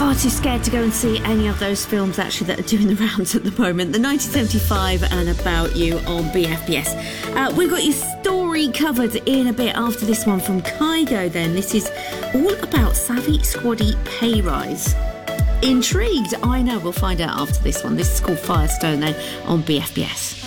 far too scared to go and see any of those films actually that are doing the rounds at the moment. The 1975 and About You on BFBS. We've got your story covered in a bit after this one from Kygo then. This is all about Savvy Squaddy pay rise. Intrigued? I know, we'll find out after this one. This is called Firestone then on BFBS.